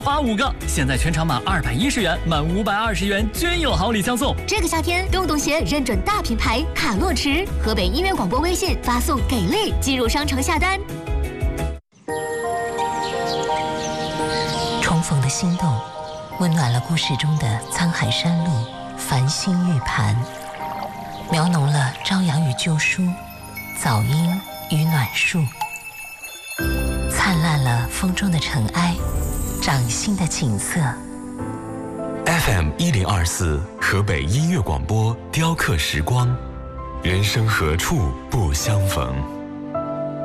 发5个，现在全场满210元，满520元均有好礼相送。 这个夏天，洞洞鞋认准大品牌卡洛驰，河北音乐广播微信发送“给力”进入商城下单。 重逢的心动，温暖了故事中的沧海山路、繁星玉盘，描浓了朝阳与旧书、早莺与暖树，灿烂了风中的尘埃，掌心的景色。 FM1024 河北音乐广播雕刻时光，人生何处不相逢。